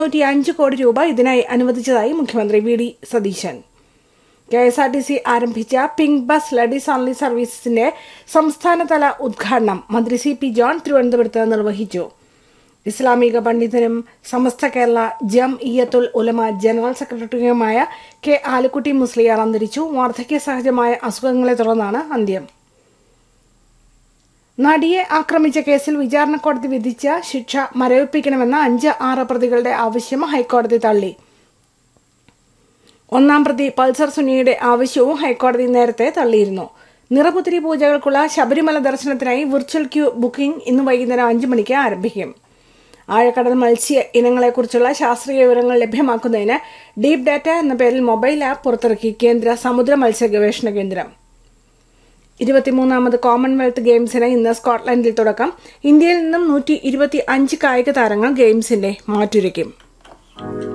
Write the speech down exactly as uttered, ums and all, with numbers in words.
നൂറ്റി അഞ്ച് കോടി രൂപ ഇതിനായി അനുവദിച്ചതായി മുഖ്യമന്ത്രി V D Satheesan. K S R T C ആരംഭിച്ച പിങ്ക് ബസ് ലേഡീസ് ഓൺലി സർവീസസിന്റെ സംസ്ഥാനതല ഉദ്ഘാടനം മന്ത്രി സി പി ജോൺ തിരുവനന്തപുരത്ത് നിർവഹിച്ചു. ഇസ്ലാമിക പണ്ഡിതനും സമസ്ത കേരള ജംഇയ്യത്തുൽ ഉലമ ജനറൽ സെക്രട്ടറിയുമായ കെ ആലിക്കുട്ടി മുസ്ലിയാർ അന്തരിച്ചു. വാർദ്ധക്യ സഹജമായ അസുഖങ്ങളെ തുടർന്നാണ് അന്ത്യം. നടിയെ ആക്രമിച്ച കേസിൽ വിചാരണ കോടതി വിധിച്ച ശിക്ഷ മരവിപ്പിക്കണമെന്ന അഞ്ച് ആറ് പ്രതികളുടെ ആവശ്യം ഹൈക്കോടതി തള്ളി. ഒന്നാം പ്രതി പൾസർ സുനിയുടെ ആവശ്യവും ഹൈക്കോടതി നേരത്തെ തള്ളിയിരുന്നു. നിറപുത്തിരി പൂജകൾക്കുള്ള ശബരിമല ദർശനത്തിനായി വിർച്വൽ ക്യൂ ബുക്കിംഗ് ഇന്ന് വൈകുന്നേരം അഞ്ചു മണിക്ക് ആരംഭിക്കും. ആഴക്കടൽ മത്സ്യ ഇനങ്ങളെക്കുറിച്ചുള്ള ശാസ്ത്രീയ വിവരങ്ങൾ ലഭ്യമാക്കുന്നതിന് ഡീപ് ഡാറ്റ എന്ന പേരിൽ മൊബൈൽ ആപ്പ് പുറത്തിറക്കി കേന്ദ്ര സമുദ്ര മത്സ്യ ഗവേഷണ കേന്ദ്രം. ഇരുപത്തിമൂന്നാമത് കോമൺവെൽത്ത് ഗെയിംസിന് ഇന്ന് സ്കോട്ട്ലൻഡിൽ തുടക്കം. ഇന്ത്യയിൽ നിന്നും നൂറ്റി ഇരുപത്തി അഞ്ച് കായിക താരങ്ങൾ ഗെയിംസിന്റെ മാറ്റുരയ്ക്കും.